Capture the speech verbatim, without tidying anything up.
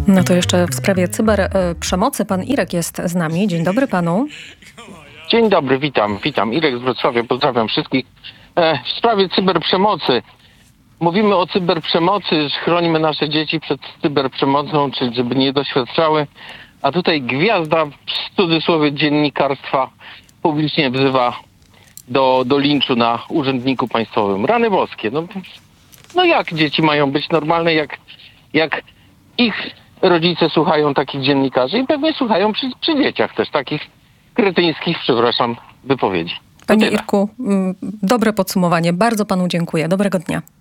No to jeszcze w sprawie cyberprzemocy pan Irek jest z nami. Dzień dobry panu. Dzień dobry, witam, witam. Irek z Wrocławia, pozdrawiam wszystkich. E, w sprawie cyberprzemocy. Mówimy o cyberprzemocy, że chronimy nasze dzieci przed cyberprzemocą, czy żeby nie doświadczały. A tutaj gwiazda, w cudzysłowie, dziennikarstwa publicznie wzywa do, do linczu na urzędniku państwowym. Rany boskie. No, no jak dzieci mają być normalne, jak, jak ich rodzice słuchają takich dziennikarzy i pewnie słuchają przy, przy dzieciach też takich kretyńskich, przepraszam, wypowiedzi. Panie Irku, dobre podsumowanie. Bardzo panu dziękuję. Dobrego dnia.